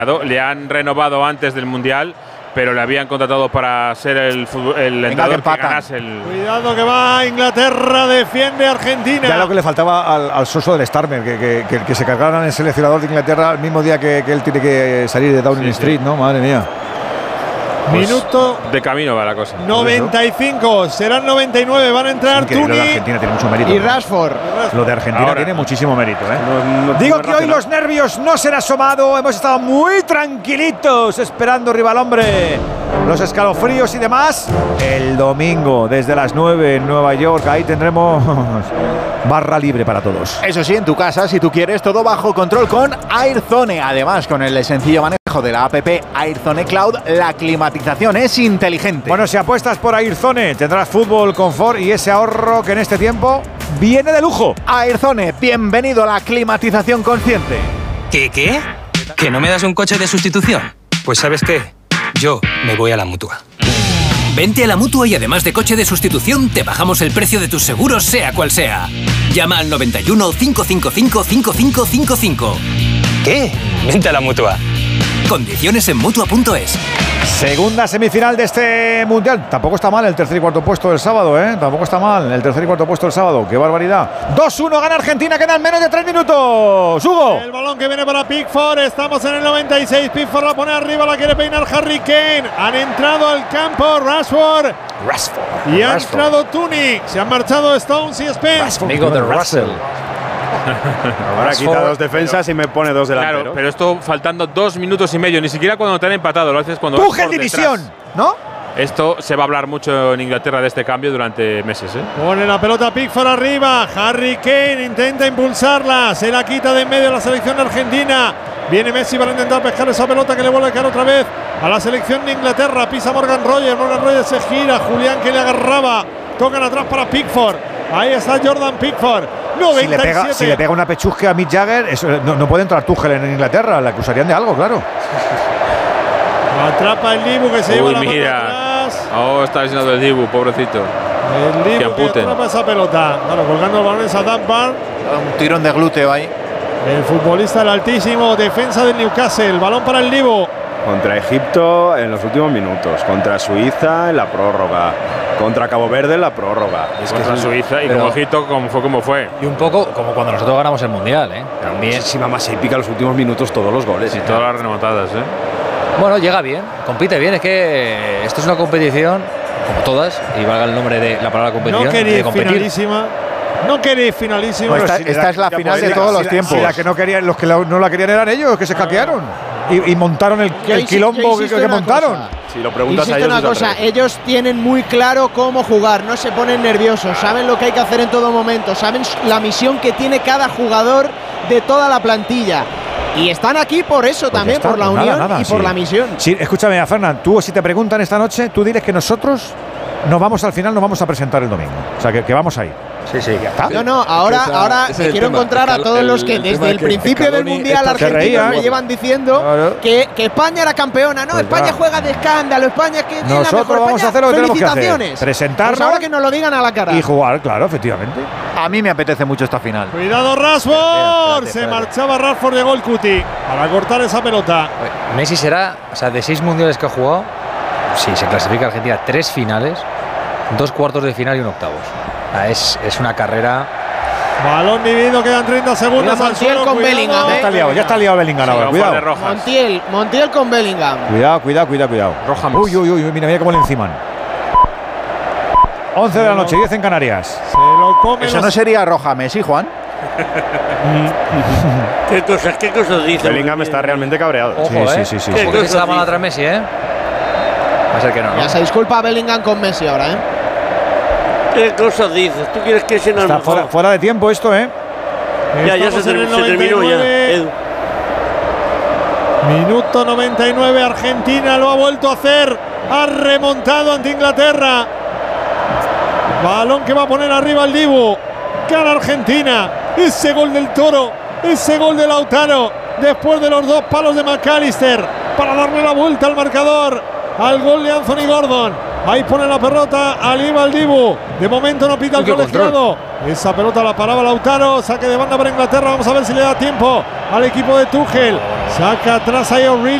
Le han renovado antes del Mundial, pero le habían contratado para ser el entrenador que ganase el… Cuidado que va Inglaterra, defiende Argentina. Ya lo que le faltaba al soso del Starmer, que se cargaran el seleccionador de Inglaterra el mismo día que él tiene que salir de Downing Street, ¿no? Madre mía. Pues minuto de camino va la cosa. 95, serán 99, van a entrar Tuni. Lo de Argentina tiene mucho mérito. Y Rashford. Lo de Argentina ahora tiene muchísimo mérito, ¿eh? Digo que hoy los nervios no se han asomado. Hemos estado muy tranquilitos esperando rival hombre. Los escalofríos y demás. El domingo, desde las 9 en Nueva York, ahí tendremos barra libre para todos. Eso sí, en tu casa, si tú quieres, todo bajo control con Airzone. Además, con el sencillo manejo de la app Airzone Cloud, la climatización es inteligente. Bueno, si apuestas por Airzone, tendrás fútbol, confort y ese ahorro que en este tiempo viene de lujo. Airzone, bienvenido a la climatización consciente. ¿Qué? ¿Que no me das un coche de sustitución? Pues ¿sabes qué? Yo me voy a la Mutua. Vente a la Mutua y además de coche de sustitución, te bajamos el precio de tus seguros, sea cual sea. Llama al 91 555 5555. ¿Qué? Vente a la Mutua. Condiciones en Mutua.es. Segunda semifinal de este Mundial. Tampoco está mal el tercer y cuarto puesto del sábado, ¿eh? Tampoco está mal el tercer y cuarto puesto del sábado. ¡Qué barbaridad! 2-1 gana Argentina, quedan menos de 3 minutos. ¡Hugo! El balón que viene para Pickford. Estamos en el 96. Pickford la pone arriba, la quiere peinar Harry Kane. Han entrado al campo Rashford. Y ha entrado Tuni. Se han marchado Stones y Spence. Amigo de Russell. Ahora quita dos defensas y me pone dos delanteros. Claro, pero esto faltando 2 minutos y medio, ni siquiera cuando te han empatado, lo haces cuando… ¡Tuchel división! ¿No? Esto se va a hablar mucho en Inglaterra de este cambio durante meses, ¿eh? Pone la pelota Pickford arriba. Harry Kane intenta impulsarla. Se la quita de en medio la selección argentina. Viene Messi para intentar pescar esa pelota que le vuelve a caer otra vez a la selección de Inglaterra. Pisa Morgan Rogers. Morgan Rogers se gira. Julián que le agarraba. Tocan atrás para Pickford. Ahí está Jordan Pickford. 97. Si le pega una pechusque a Mick Jagger, eso, no puede entrar Tuchel en Inglaterra. La acusarían de algo, claro. Atrapa el Dibu que se lleva la pelota atrás. Oh, está lesionado el Dibu, pobrecito. El Dibu que atrapa esa pelota. Claro, colgando el balón en Adam Park. Un tirón de glúteo ahí. El futbolista, el altísimo defensa del Newcastle. El balón para el Dibu. Contra Egipto en los últimos minutos. Contra Suiza en la prórroga. Contra Cabo Verde en la prórroga. Es que contra Suiza y como Egipto como fue. Y un poco como cuando nosotros ganamos el Mundial, ¿eh? También. Muchísima más épica los últimos minutos, todos los goles. Y todas las remontadas, ¿eh? Bueno, llega bien, compite bien. Es que esto es una competición, como todas, y valga el nombre de la palabra competición. No queréis finalísima. No queréis finalísima. Pues esta es la final de todos los tiempos. La que no querían, los que no la querían eran ellos, que se escaquearon. Y montaron el quilombo que montaron. Si lo preguntas a ellos, ellos, una cosa, ellos tienen muy claro cómo jugar, no se ponen nerviosos, saben lo que hay que hacer en todo momento, saben la misión que tiene cada jugador de toda la plantilla. Y están aquí por eso pues también, por la unión y por la misión. Sí, escúchame, Fernán, tú si te preguntan esta noche, tú diles que nosotros nos vamos al final, nos vamos a presentar el domingo. O sea, que vamos a ir. Sí, ya está. No, ahora quiero encontrar a todos los que desde el principio del Mundial argentino me llevan diciendo que España era campeona. No, pues España juega de escándalo, España que tiene la mejor. Vamos a hacer lo que tenemos que hacer. Presentarnos. Pues ahora que nos lo digan a la cara. Y jugar, claro, efectivamente. A mí me apetece mucho esta final. Cuidado Rashford. Se marchaba Rashford, llegó el Cuti para cortar esa pelota. Messi será, o sea, de 6 mundiales que ha jugado, si se clasifica Argentina, 3 finales, 2 cuartos de final y un octavos. Es una carrera. Balón dividido, quedan 30 segundos. Montiel con Bellingham. Ya está liado Bellingham ahora. Cuidado. Montiel con Bellingham. Cuidado. Roja. Uy, mira cómo le enciman. 11 de la noche, 10 en Canarias. Se lo come. Eso no sería roja Messi, Juan. ¿Qué cosas dice? Bellingham está realmente cabreado. Ojo, sí. ¿Por qué se la mano atrás Messi, Va a ser que no. Ya se disculpa Bellingham con Messi ahora, ¿Qué cosas dices? ¿Tú quieres que se nos está fuera de tiempo esto, Ya se terminó ya. Edu. Minuto 99, Argentina lo ha vuelto a hacer. Ha remontado ante Inglaterra. Balón que va a poner arriba el Dibu. Gana Argentina. Ese gol del Toro. Ese gol de Lautaro. Después de los 2 palos de McAllister. Para darle la vuelta al marcador. Al gol de Anthony Gordon. Ahí pone la pelota Aliba al Dibu. De momento no pita el colegiado. Esa pelota la paraba Lautaro. Saque de banda para Inglaterra. Vamos a ver si le da tiempo al equipo de Tuchel. Saca atrás ahí O'Reilly.